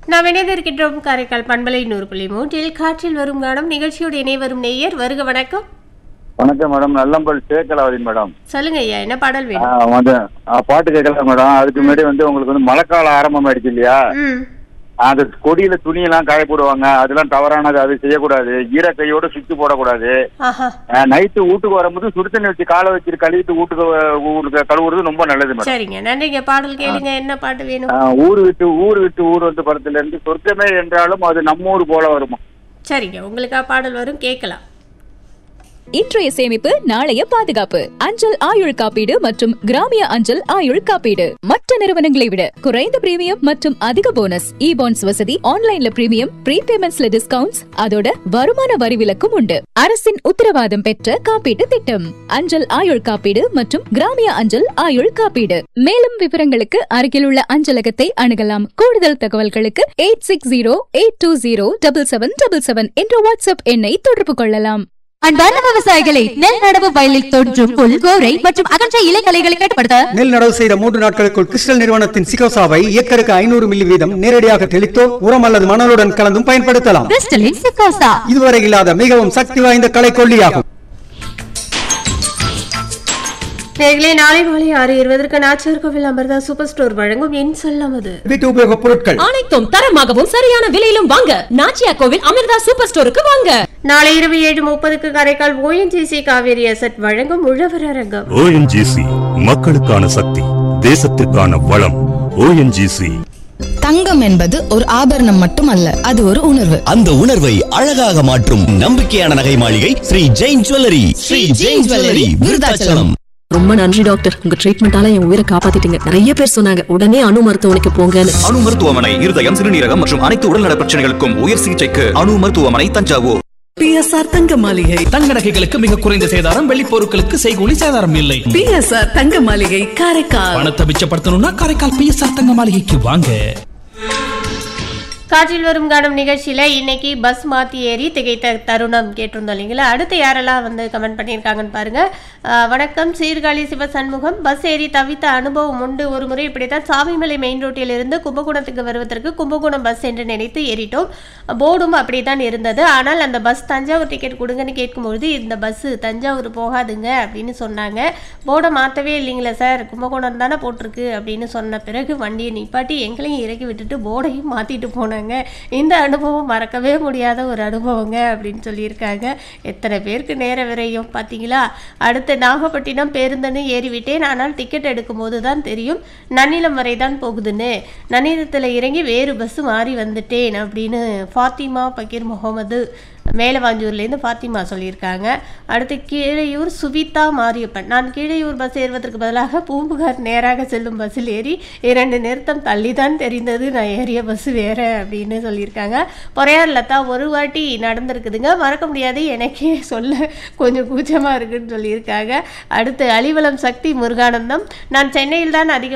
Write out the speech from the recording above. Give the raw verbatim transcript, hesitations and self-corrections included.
நாம் இணைந்திருக்கின்றோம் காரைக்கால் பண்பலை நூறு புள்ளி மூன்றில் காற்றில் வரும் கானம் நிகழ்ச்சியோடு இணை வரும் நேயர். வருக வணக்கம். வணக்கம் மேடம், நல்லம்பல் சேக்கலாவதி மேடம். சொல்லுங்க ஐயா, என்ன பாடல் வேணும்? வந்து பாட்டு கேட்கலாம் மேடம். அதுக்கு முன்னாடி வந்து உங்களுக்கு வந்து மழைக்காலம் ஆரம்பம் ஆயிடுச்சு இல்லையா? அந்த கொடியில துணியெல்லாம் காய போடுவாங்க, அதெல்லாம் தவறானது, அது செய்யக்கூடாது. ஈர கையோட சுத்தி போடக்கூடாது. நைட்டு வீட்டுக்கு வரும்போது சுடு தண்ணி வச்சு காலை வச்சு கழுவிட்டு வீட்டுக்கு கழுவுறது ரொம்ப நல்லது மேடம். சரிங்க, நன்றிங்க. பாடல் கேளுங்க, என்ன பாட்டு வேணும்? ஊர் விட்டு ஊர் விட்டு ஊர் வந்து படத்துல இருந்து சொர்க்கமே என்றாலும் அது நம்ம ஊர் போல வருமா. சரிங்க, உங்களுக்கா பாடல் வரும், கேட்கலாம். இன்றைய சேமிப்பு நாளைய பாதுகாப்பு. அஞ்சல் ஆயுள் காப்பீடு மற்றும் கிராமிய அஞ்சல் ஆயுள் காப்பீடு மற்ற நிறுவனங்களை விட குறைந்த பிரீமியம் மற்றும் அதிக போனஸ். இ பாண்ட்ஸ் வசதி, ஆன்லைன்ல பிரீமியம், ப்ரீபேமெண்ட்ஸ்ல டிஸ்கவுண்ட்ஸ், அதோட வருமான வரி விலக்கும் உண்டு. அரசின் உத்தரவாதம் பெற்ற காப்பீட்டு திட்டம் அஞ்சல் ஆயுள் காப்பீடு மற்றும் கிராமிய அஞ்சல் ஆயுள் காப்பீடு. மேலும் விவரங்களுக்கு அருகில் உள்ள அஞ்சலகத்தை அணுகலாம். கூடுதல் தகவல்களுக்கு eight six zero eight two zero double seven double seven என்ற வாட்ஸ்அப் எண்ணை தொடர்பு கொள்ளலாம். அன்பான விவசாயிகளை, நெல் நடவு வயலில் தோன்றும் புல், கோரை மற்றும் அகன்ற இலைகளை கட்டுப்படுத்த நெல் நடவு செய்த மூன்று நாட்களுக்குள் கிறிஸ்டல் நிறுவனத்தின் சிகோசாவை ஏக்கருக்கு ஐநூறு மில்லி வீதம் நேரடியாக தெளித்தோ உரம் அல்லது மணலுடன் கலந்தும் பயன்படுத்தலாம். கிறிஸ்டலின் சிகோசா இதுவரை இல்லாத மிகவும் சக்தி வாய்ந்த களைக்கொல்லியாகும். நேர்களே, நாளை மாலை ஆறு இருபதற்கு நாச்சியார் கோவில் அமர்தா சூப்பர் ஸ்டோர் வழங்கும் என் சொல்லமது. வீட்டு உபயோக பொருட்கள் அனைத்தும் தரமாகவும் சரியான விலையிலும் வாங்க நாச்சியார் கோவில் அமர்தா சூப்பர் ஸ்டோருக்கு வாங்க. நாளை இரவு ஏழு முப்பதுக்கு காரைக்கால் ஓஎன்ஜிசி காவேரி அசட் வழங்கும் உழவர் அரங்கம். ஓஎன்ஜிசி மக்களுக்கான சக்தி, தேசத்திற்கான வளம். ஓஎன்ஜிசி. தங்கம் என்பது ஒரு ஆபரணம் மட்டுமல்ல, அது ஒரு உணர்வு. அந்த உணர்வை அழகாக மாற்றும் நம்பிக்கையான நகை மாளிகை ஸ்ரீ ஜெயின் ஜுவல்லரி. ஸ்ரீ ஜெயின் ஜுவல்லரி, விருதாச்சலம். ரொம்ப நன்றி டாக்டர், உங்க ட்ரீட்மெண்டால என் உயிரை காப்பாத்திட்டீங்க. நிறைய பேர் சொன்னாங்க உடனே அணு மருத்துவமனைக்கு போங்கன்னு. அணு மருத்துவமனை இருதயம், சிறுநீரகம் மற்றும் அனைத்து உடல்நல பிரச்சனைகளுக்கும் உயர் சிகிச்சைக்கு அணு மருத்துவமனை, தஞ்சாவூர். பிஎஸ்ஆர் தங்க மாளிகை. தங்க நகைகளுக்கு மிக குறைந்த சேதாரம், வெள்ளி பொருட்களுக்கு செய்கூலி சேதாரம் இல்லை. பிஎஸ்ஆர் தங்க மாளிகை, காரைக்கால். பணத்தை மிச்சப்படுத்தணும்னா காரைக்கால் பிஎஸ்ஆர் தங்க மாளிகைக்கு வாங்க. காற்றில் வரும் கானம் நிகழ்ச்சியில இன்னைக்கு பஸ் மாத்தி ஏறி திகைத்த தருணம் கேட்டிருந்தோம் இல்லைங்களா? அடுத்து யாரெல்லாம் வந்து கமெண்ட் பண்ணியிருக்காங்கன்னு பாருங்க. வணக்கம், சீர்காழி சிவசண்முகம். பஸ் ஏறி தவித்த அனுபவம் உண்டு. ஒரு முறை இப்படித்தான் சாமிமலை மெயின் ரோட்டில் இருந்து கும்பகோணத்துக்கு வருவதற்கு கும்பகோணம் பஸ் என்று நினைத்து ஏறிட்டோம். போர்டும் அப்படித்தான் இருந்தது. ஆனால் அந்த பஸ் தஞ்சாவூர் டிக்கெட் கொடுங்கன்னு கேட்கும்பொழுது இந்த பஸ் தஞ்சாவூர் போகாதுங்க அப்படின்னு சொன்னாங்க. போர்டை மாற்றவே இல்லைங்களா சார், கும்பகோணம் தானே போட்டிருக்கு அப்படின்னு சொன்ன பிறகு வண்டியை நிப்பாட்டி எங்களையும் இறக்கி விட்டுட்டு போர்டையும் மாற்றிட்டு போனாங்க. இந்த அனுபவம் மறக்கவே முடியாத ஒரு அனுபவங்க அப்படின்னு சொல்லியிருக்காங்க. எத்தனை பேருக்கு நேர விரையும் பார்த்தீங்களா? அடுத்து நாகப்பட்டினம் பேருந்துன்னு ஏறிவிட்டேன். ஆனால் டிக்கெட் எடுக்கும் போது தான் தெரியும் நன்னிலம் வரை தான் போகுதுன்னு. நன்னிலத்தில் இறங்கி வேறு பஸ் மாறி வந்துட்டேன் அப்படின்னு ஃபாத்திமா பக்கீர் முகமது மேலவாஞ்சூர்லேருந்து ஃபாத்திமா சொல்லியிருக்காங்க. அடுத்து கீழையூர் சுவிதா மாரியப்பன். நான் கீழையூர் பஸ் ஏறுவதற்கு பதிலாக பூம்புகார் நேராக செல்லும் பஸ்ஸில் ஏறி இரண்டு நிறுத்தம் தள்ளி தான் தெரிந்தது நான் ஏறிய பஸ் வேற அப்படின்னு சொல்லியிருக்காங்க. பொறையார் லதா, ஒரு வாட்டி நடந்திருக்குதுங்க, மறக்க முடியாது, எனக்கே சொல்ல கொஞ்சம் கூச்சமாக இருக்குன்னு சொல்லியிருக்காங்க. அடுத்து அலிவலம் சக்தி முருகானந்தம். நான் சென்னையில் தான் அதிக